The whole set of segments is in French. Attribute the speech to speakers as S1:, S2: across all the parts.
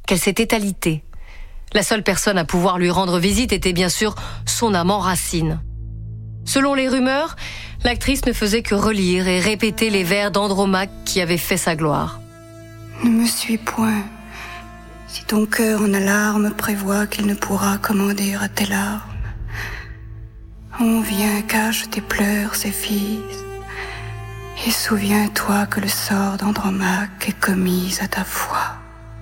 S1: qu'elle s'était alitée. La seule personne à pouvoir lui rendre visite était bien sûr son amant Racine. Selon les rumeurs, l'actrice ne faisait que relire et répéter les vers d'Andromaque qui avait fait sa gloire.
S2: Ne me suis point. Si ton cœur en alarme prévoit qu'il ne pourra commander à tes larmes. On vient, cache tes pleurs, Céphise, et souviens-toi que le sort d'Andromaque est commis à ta foi.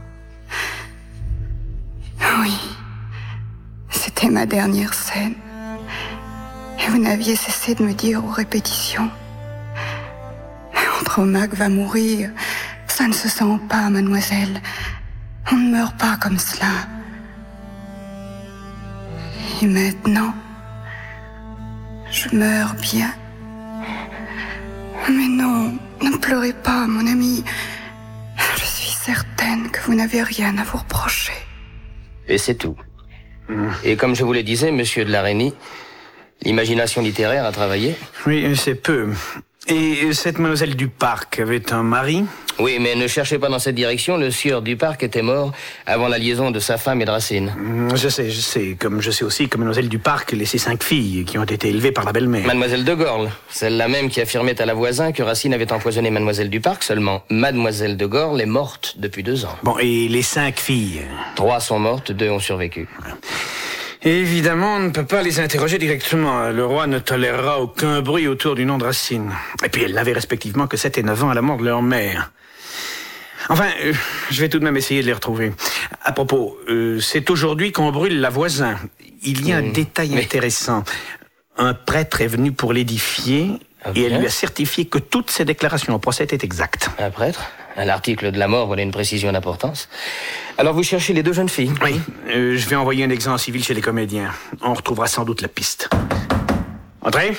S2: Oui, c'était ma dernière scène. Et vous n'aviez cessé de me dire aux répétitions. Andromaque va mourir. Ça ne se sent pas, mademoiselle. On ne meurt pas comme cela. Et maintenant, je meurs bien. Mais non, ne pleurez pas, mon ami. Je suis certaine que vous n'avez rien à vous reprocher.
S3: Et c'est tout. Et comme je vous le disais, monsieur de la Reynie, l'imagination littéraire a travaillé?
S4: Oui, c'est peu. Et cette mademoiselle du Parc avait un mari?
S3: Oui, mais ne cherchez pas dans cette direction. Le sieur du Parc était mort avant la liaison de sa femme et de Racine.
S4: Je sais. Comme je sais aussi que mademoiselle du Parc laissait 5 filles qui ont été élevées par la belle-mère.
S3: Mademoiselle de Gorle, celle-là même qui affirmait à la voisin que Racine avait empoisonné mademoiselle du Parc. Seulement, mademoiselle de Gorle est morte depuis 2 ans.
S4: Bon, et les 5 filles?
S3: 3 sont mortes, 2 ont survécu.
S4: Évidemment, on ne peut pas les interroger directement. Le roi ne tolérera aucun bruit autour du nom de Racine. Et puis, elles n'avaient respectivement que 7 et 9 ans à la mort de leur mère. Enfin, je vais tout de même essayer de les retrouver. À propos, c'est aujourd'hui qu'on brûle la voisin. Il y a un détail intéressant. Un prêtre est venu pour l'édifier et elle lui a certifié que toutes ses déclarations au procès étaient exactes.
S3: Un prêtre? À l'article de la mort, voilà une précision d'importance. Alors vous cherchez les 2 jeunes filles?
S4: Oui, je vais envoyer un examen civil chez les comédiens. On retrouvera sans doute la piste. Entrez.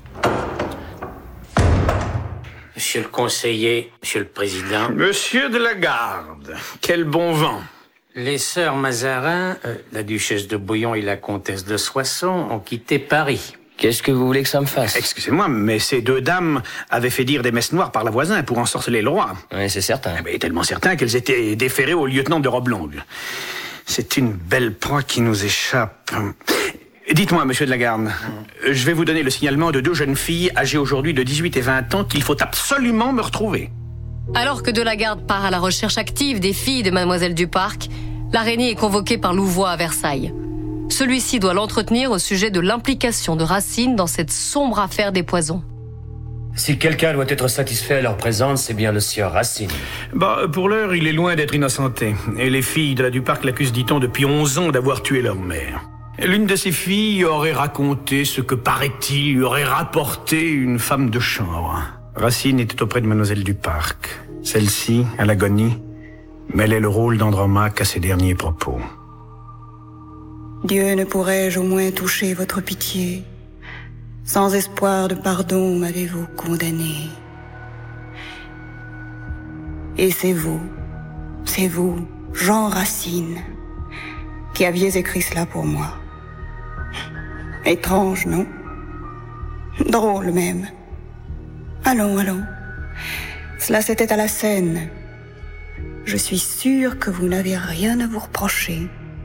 S5: Monsieur le conseiller, monsieur le président.
S4: Monsieur de la Garde, quel bon vent.
S5: Les sœurs Mazarin, la duchesse de Bouillon et la comtesse de Soissons ont quitté Paris.
S3: Qu'est-ce que vous voulez que ça me fasse?
S4: Excusez-moi, mais ces 2 dames avaient fait dire des messes noires par la voisin pour ensorceler le roi.
S3: Oui, c'est certain.
S4: Mais tellement certain qu'elles étaient déférées au lieutenant de robe longue. C'est une belle proie qui nous échappe. Dites-moi, monsieur de la Garde, je vais vous donner le signalement de 2 jeunes filles âgées aujourd'hui de 18 et 20 ans qu'il faut absolument me retrouver.
S1: Alors que de la Garde part à la recherche active des filles de mademoiselle du Parc, la Reynie est convoquée par Louvois à Versailles. Celui-ci doit l'entretenir au sujet de l'implication de Racine dans cette sombre affaire des poisons.
S6: Si quelqu'un doit être satisfait à leur présence, c'est bien le sieur Racine.
S4: Pour l'heure, il est loin d'être innocenté. Et les filles de la Duparc l'accusent, dit-on, depuis 11 ans d'avoir tué leur mère. L'une de ces filles aurait raconté ce que, paraît-il, lui aurait rapporté une femme de chambre. Racine était auprès de mademoiselle Duparc. Celle-ci, à l'agonie, mêlait le rôle d'Andromaque à ses derniers propos.
S2: Dieu, ne pourrais-je au moins toucher votre pitié? Sans espoir de pardon m'avez-vous condamné. Et c'est vous, Jean Racine, qui aviez écrit cela pour moi. Étrange, non? Drôle même. Allons. Cela c'était à la scène. Je suis sûre que vous n'avez rien à vous reprocher.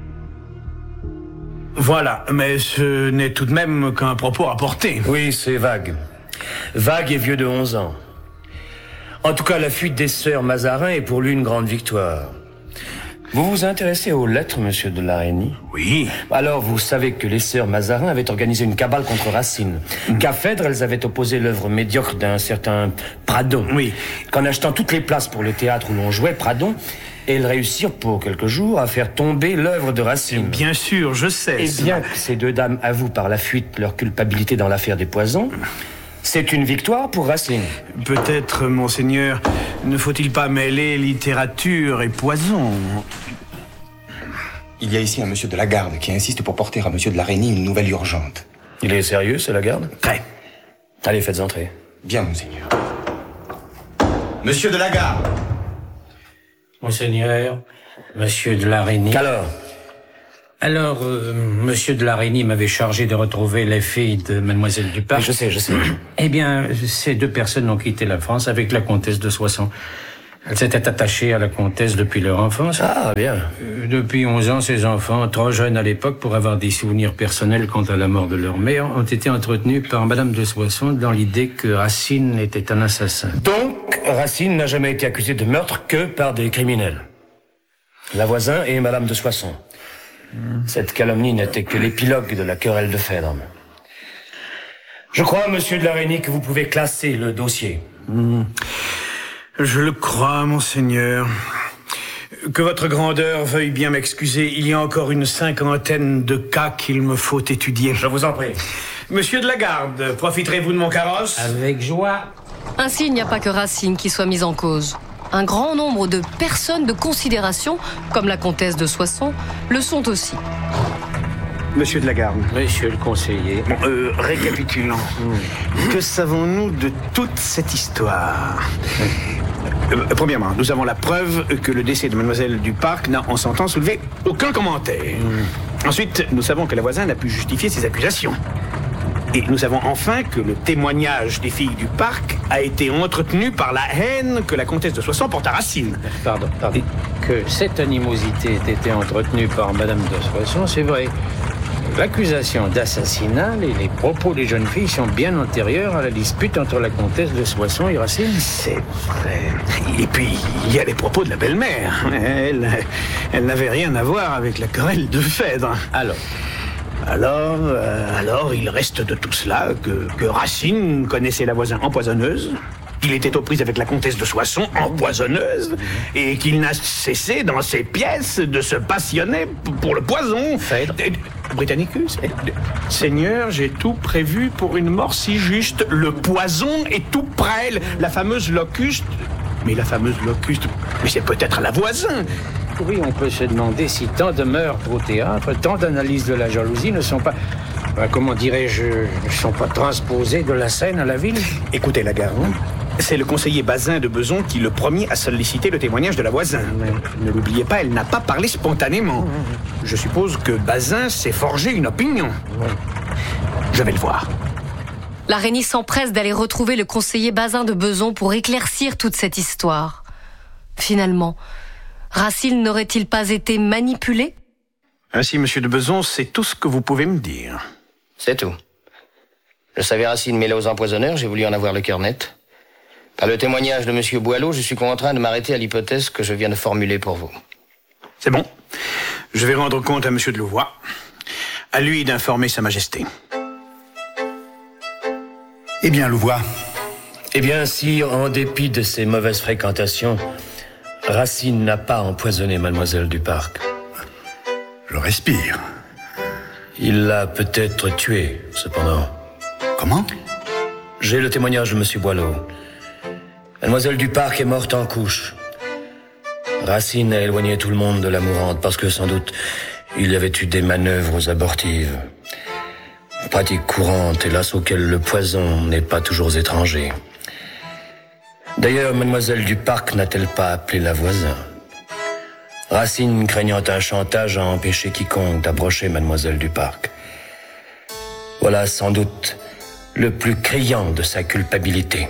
S4: Voilà, mais ce n'est tout de même qu'un propos à porter.
S6: Oui, c'est vague. Vague et vieux de 11 ans. En tout cas, la fuite des sœurs Mazarin est pour lui une grande victoire. Vous vous intéressez aux lettres, monsieur de la Reynie?
S4: Oui.
S6: Alors, vous savez que les sœurs Mazarin avaient organisé une cabale contre Racine. Qu'à Phèdre, elles avaient opposé l'œuvre médiocre d'un certain Pradon.
S4: Oui.
S6: Qu'en achetant toutes les places pour le théâtre où l'on jouait Pradon, elles réussirent pour quelques jours à faire tomber l'œuvre de Racine.
S4: Bien sûr, je sais.
S6: Et bien que ces 2 dames avouent par la fuite leur culpabilité dans l'affaire des poisons, c'est une victoire pour Racine.
S4: Peut-être, monseigneur, ne faut-il pas mêler littérature et poison?
S7: Il y a ici un monsieur de la Garde qui insiste pour porter à monsieur de la Reynie une nouvelle urgente.
S6: Il est sérieux, c'est la Garde?
S4: Très.
S6: Allez, faites entrer.
S7: Bien, monseigneur. Monsieur de la Garde!
S5: Monseigneur, monsieur de la Reynie... Alors, monsieur de la Reynie m'avait chargé de retrouver les filles de mademoiselle Duparc.
S6: Je sais.
S5: Eh bien, ces 2 personnes ont quitté la France avec la comtesse de Soissons. Elle s'était attachée à la comtesse depuis leur enfance.
S6: Ah, bien.
S5: Depuis 11 ans, ses enfants, trop jeunes à l'époque pour avoir des souvenirs personnels quant à la mort de leur mère, ont été entretenus par Madame de Soissons dans l'idée que Racine était un assassin.
S6: Donc, Racine n'a jamais été accusé de meurtre que par des criminels. La voisin et Madame de Soissons. Cette calomnie n'était que l'épilogue de la querelle de Phèdre. Je crois, monsieur de la Reynie, que vous pouvez classer le dossier.
S4: Je le crois, monseigneur. Que votre grandeur veuille bien m'excuser, il y a encore une 50aine de cas qu'il me faut étudier.
S6: Je vous en prie.
S4: Monsieur de la Garde, profiterez-vous de mon carrosse?
S5: Avec joie.
S1: Ainsi, il n'y a pas que Racine qui soit mise en cause. Un grand nombre de personnes de considération, comme la comtesse de Soissons, le sont aussi.
S4: Monsieur de la Garde.
S5: Monsieur le conseiller.
S4: Bon, récapitulons. Que savons-nous de toute cette histoire? Premièrement, nous avons la preuve que le décès de mademoiselle Duparc n'a, en son temps, soulevé aucun commentaire. Ensuite, nous savons que la voisine n'a pu justifier ses accusations. Et nous savons enfin que le témoignage des filles du parc a été entretenu par la haine que la comtesse de Soissons porte à Racine.
S5: Pardon. Que cette animosité ait été entretenue par Madame de Soissons, c'est vrai. L'accusation d'assassinat et les propos des jeunes filles sont bien antérieurs à la dispute entre la comtesse de Soissons et Racine.
S4: C'est vrai. Et puis, il y a les propos de la belle-mère. Elle n'avait rien à voir avec la querelle de Phèdre. Alors, il reste de tout cela que Racine connaissait la voisine empoisonneuse, qu'il était aux prises avec la comtesse de Soissons, empoisonneuse, et qu'il n'a cessé dans ses pièces de se passionner pour le poison.
S5: Phèdre.
S4: Britannicus. Seigneur, j'ai tout prévu pour une mort si juste. Le poison est tout près. La fameuse Locuste. Mais la fameuse Locuste, mais c'est peut-être la voisine.
S5: Oui, on peut se demander si tant de meurtres au théâtre, tant d'analyses de la jalousie ne sont pas... comment dirais-je, ne sont pas transposées de la scène à la ville.
S4: Écoutez, la Garde, c'est le conseiller Bazin de Beson qui le premier a sollicité le témoignage de la voisine. Ne l'oubliez pas, elle n'a pas parlé spontanément. Je suppose que Bazin s'est forgé une opinion. Je vais le voir.
S1: La Reynie s'empresse d'aller retrouver le conseiller Bazin de Beson pour éclaircir toute cette histoire. Finalement, Racine n'aurait-il pas été manipulé?
S4: Ainsi, monsieur de Beson, c'est tout ce que vous pouvez me dire.
S3: C'est tout. Je savais Racine mêlé aux empoisonneurs, j'ai voulu en avoir le cœur net. Par le témoignage de monsieur Boileau, je suis contraint de m'arrêter à l'hypothèse que je viens de formuler pour vous.
S4: C'est bon. Je vais rendre compte à monsieur de Louvois. À lui d'informer sa majesté.
S7: Eh bien, Louvois.
S6: Eh bien, si, en dépit de ses mauvaises fréquentations, Racine n'a pas empoisonné mademoiselle Duparc.
S7: Je respire.
S6: Il l'a peut-être tuée, cependant.
S7: Comment?
S6: J'ai le témoignage de monsieur Boileau. Mademoiselle Duparc est morte en couche. Racine a éloigné tout le monde de la mourante parce que, sans doute, il y avait eu des manœuvres abortives. Pratique courante, hélas, auquel le poison n'est pas toujours étranger. D'ailleurs, mademoiselle Duparc n'a-t-elle pas appelé la voisine? Racine, craignant un chantage, a empêché quiconque d'approcher mademoiselle Duparc. Voilà sans doute le plus criant de sa culpabilité.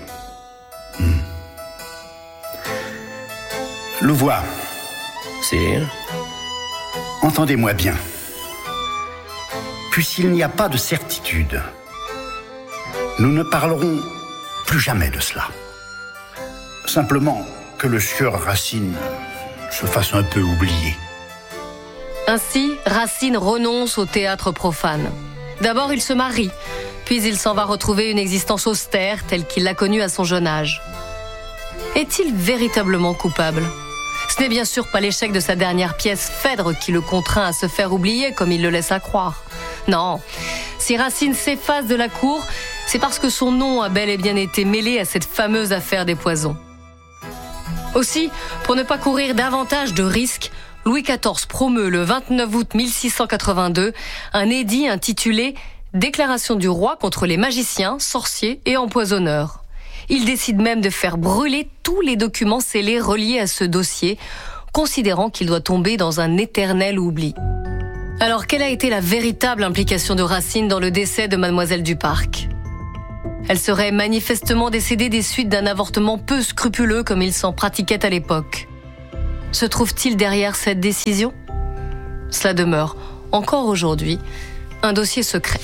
S7: Louvois.
S6: Sire?
S7: Entendez-moi bien. Puisqu'il n'y a pas de certitude, nous ne parlerons plus jamais de cela. Simplement que le sieur Racine se fasse un peu oublier.
S1: Ainsi, Racine renonce au théâtre profane. D'abord, il se marie, puis il s'en va retrouver une existence austère telle qu'il l'a connue à son jeune âge. Est-il véritablement coupable? Ce n'est bien sûr pas l'échec de sa dernière pièce, Phèdre, qui le contraint à se faire oublier comme il le laissa croire. Non, si Racine s'efface de la cour, c'est parce que son nom a bel et bien été mêlé à cette fameuse affaire des poisons. Aussi, pour ne pas courir davantage de risques, Louis XIV promeut le 29 août 1682 un édit intitulé « Déclaration du roi contre les magiciens, sorciers et empoisonneurs ». Il décide même de faire brûler tous les documents scellés reliés à ce dossier, considérant qu'il doit tomber dans un éternel oubli. Alors, quelle a été la véritable implication de Racine dans le décès de mademoiselle Duparc? Elle serait manifestement décédée des suites d'un avortement peu scrupuleux comme il s'en pratiquait à l'époque. Se trouve-t-il derrière cette décision ? Cela demeure, encore aujourd'hui, un dossier secret.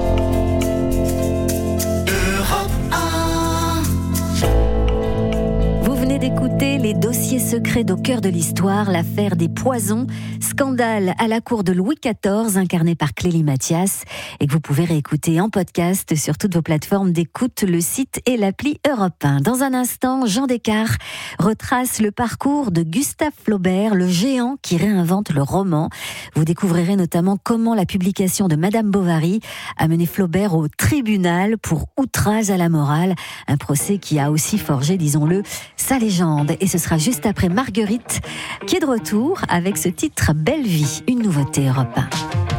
S8: D'écouter les dossiers secrets d'au cœur de l'histoire, l'affaire des poisons, scandale à la cour de Louis XIV, incarné par Clélie Mathias, et que vous pouvez réécouter en podcast sur toutes vos plateformes d'écoute, le site et l'appli Europe 1. Dans un instant, Jean Descartes retrace le parcours de Gustave Flaubert, le géant qui réinvente le roman. Vous découvrirez notamment comment la publication de Madame Bovary a mené Flaubert au tribunal pour outrage à la morale, un procès qui a aussi forgé, disons-le, sa légende. Et ce sera juste après Marguerite qui est de retour avec ce titre Belle Vie, une nouveauté Europe 1.